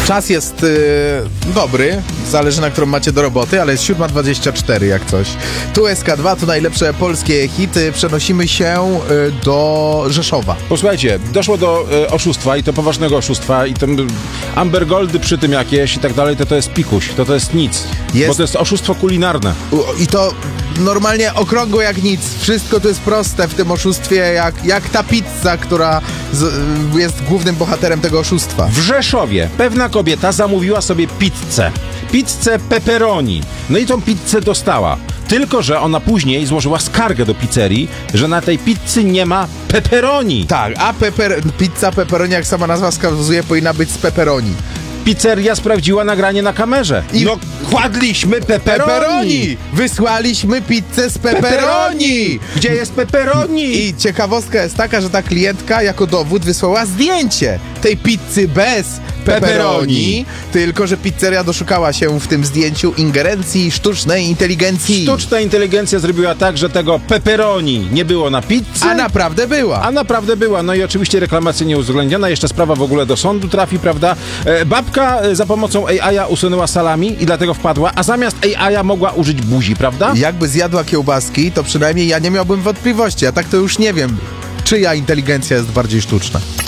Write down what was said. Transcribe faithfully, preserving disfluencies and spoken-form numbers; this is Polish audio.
Czas jest yy, dobry, zależy na którą macie do roboty, ale jest siódma dwadzieścia cztery jak coś. Tu S K dwa, tu najlepsze polskie hity. Przenosimy się yy, do Rzeszowa. Posłuchajcie, doszło do e, oszustwa i to poważnego oszustwa i to Amber Goldy przy tym jakieś i tak dalej, to to jest pikuś, to to jest nic, Jest- bo to jest oszustwo kulinarne. U, I to normalnie okrągło jak nic. Wszystko to jest proste w tym oszustwie, jak, jak ta pizza, która z, yy, jest głównym bohaterem tego oszustwa. W Rzeszowie pewna kobieta zamówiła sobie pizzę. Pizzę pepperoni. No i tą pizzę dostała. Tylko że ona później złożyła skargę do pizzerii, że na tej pizzy nie ma pepperoni. Tak, a peper, pizza pepperoni, jak sama nazwa wskazuje, powinna być z pepperoni. Pizzeria sprawdziła nagranie na kamerze. I- No, kładliśmy pepperoni. Pepperoni! Wysłaliśmy pizzę z pepperoni! Gdzie jest pepperoni? I ciekawostka jest taka, że ta klientka jako dowód wysłała zdjęcie tej pizzy bez pepperoni, Pepperoni. tylko że pizzeria doszukała się w tym zdjęciu ingerencji sztucznej inteligencji. Sztuczna inteligencja zrobiła tak, że tego pepperoni nie było na pizzy. A naprawdę była. A naprawdę była. No i oczywiście reklamacja nieuwzględniona. Jeszcze sprawa w ogóle do sądu trafi, prawda? E, babka e, za pomocą A I usunęła salami i dlatego wpadła, a zamiast A I mogła użyć buzi, prawda? Jakby zjadła kiełbaski, to przynajmniej ja nie miałbym wątpliwości, a tak to już nie wiem, czyja inteligencja jest bardziej sztuczna.